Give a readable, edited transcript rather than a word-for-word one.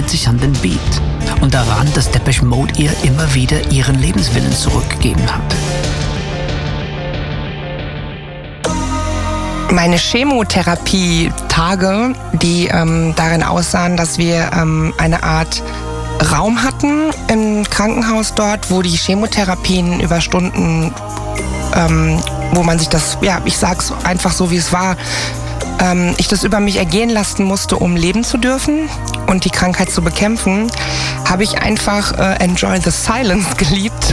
erinnert sich an den Beat und daran, dass Depeche Mode ihr immer wieder ihren Lebenswillen zurückgegeben hat. Meine Chemotherapie-Tage, die darin aussahen, dass wir eine Art Raum hatten im Krankenhaus dort, wo die Chemotherapien über Stunden, wo man sich das, ja, ich sag's einfach so, wie es war, ich das über mich ergehen lassen musste, um leben zu dürfen und die Krankheit zu bekämpfen, habe ich einfach Enjoy the Silence geliebt.